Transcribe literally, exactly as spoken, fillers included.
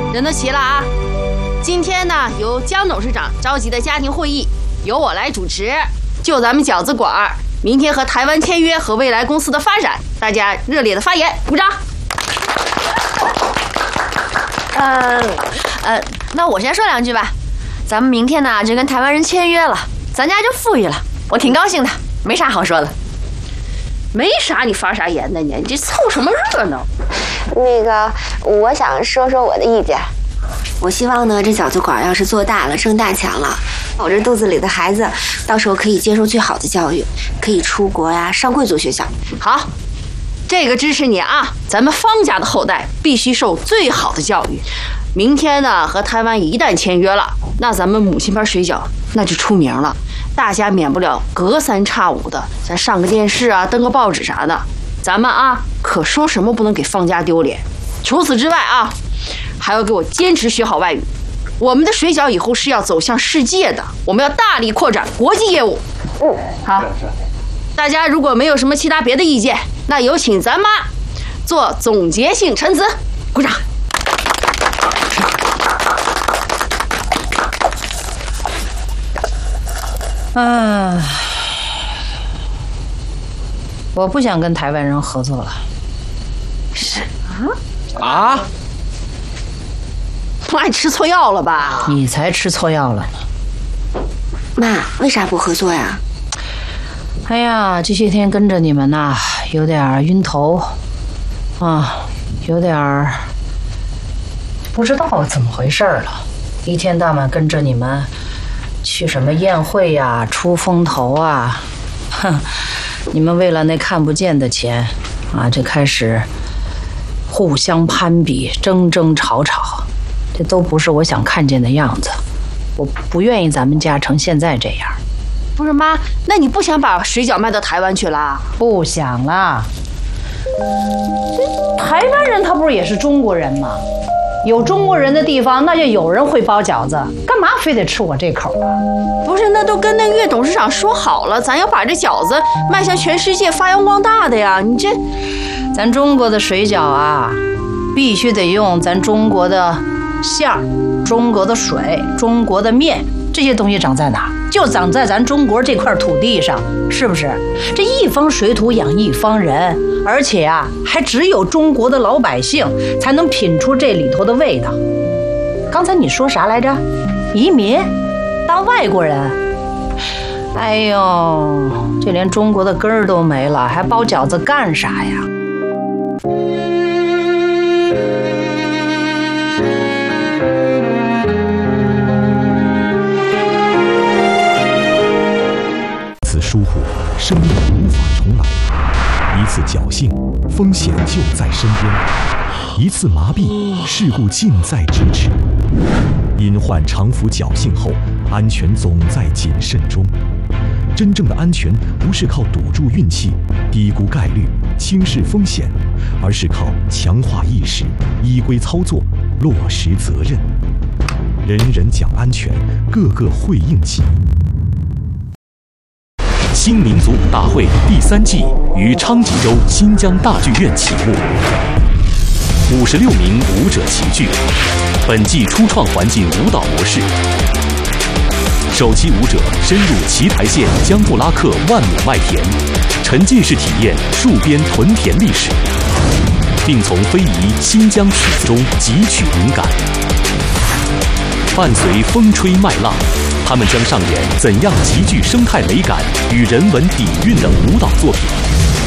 人都齐了啊！今天呢，由江董事长召集的家庭会议，由我来主持。就咱们饺子馆，明天和台湾签约和未来公司的发展，大家热烈的发言，鼓掌。 呃呃，那我先说两句吧。咱们明天呢就跟台湾人签约了，咱家就富裕了，我挺高兴的，没啥好说的。 没啥，你发啥言呢你？你这凑什么热闹？ 那个，我想说说我的意见。我希望呢，这饺子馆要是做大了，挣大钱了，我这肚子里的孩子，到时候可以接受最好的教育，可以出国呀，上贵族学校。 好，这个支持你啊！咱们方家的后代必须受最好的教育。明天呢，和台湾一旦签约了，那咱们母亲班水饺那就出名了，大家免不了隔三差五的咱上个电视啊，登个报纸啥的。咱们啊，可说什么不能给方家丢脸。除此之外啊，还要给我坚持学好外语。我们的水饺以后是要走向世界的，我们要大力扩展国际业务。嗯，好。大家如果没有什么其他别的意见，那有请咱妈做总结性陈词，鼓掌。 嗯，我不想跟台湾人合作了。 是啊啊！ 妈，你吃错药了吧？ 你才吃错药了呢。 妈，为啥不合作呀？ 哎呀，这些天跟着你们呐，有点晕头，啊，有点不知道怎么回事了。一天到晚跟着你们。去什么宴会呀、啊，出风头啊，哼！你们为了那看不见的钱，啊，就开始互相攀比、争争吵吵，这都不是我想看见的样子。我不愿意咱们家成现在这样。 不是妈，那你不想把水饺卖到台湾去了？ 不想了。这台湾人他不是也是中国人吗？有中国人的地方，那就有人会包饺子，干嘛非得吃我这口啊？ 不是，那都跟那岳董事长说好了，咱要把这饺子迈向全世界，发扬光大的呀！你这， 咱中国的水饺啊，必须得用咱中国的馅儿、中国的水、中国的面，这些东西长在哪儿？就长在咱中国这块土地上，是不是？这一方水土养一方人，而且啊，还只有中国的老百姓才能品出这里头的味道。刚才你说啥来着？移民？当外国人？哎呦，这连中国的根儿都没了，还包饺子干啥呀？ 疏忽，生命无法重来；一次侥幸，风险就在身边；一次麻痹，事故近在咫尺。因患常服侥幸后，安全总在谨慎中。真正的安全不是靠赌注运气、低估概率、轻视风险，而是靠强化意识、依规操作、落实责任。人人讲安全，个个会应急。新民族舞大会第三季于昌吉州新疆大剧院启幕，五十六名舞者齐聚。本季初创环境舞蹈模式，首期舞者深入奇台县江布拉克万亩麦田，沉浸式体验戍边屯田历史，并从非遗新疆曲子中汲取灵感。伴随风吹麦浪，他们将上演怎样极具生态美感与人文底蕴的舞蹈作品。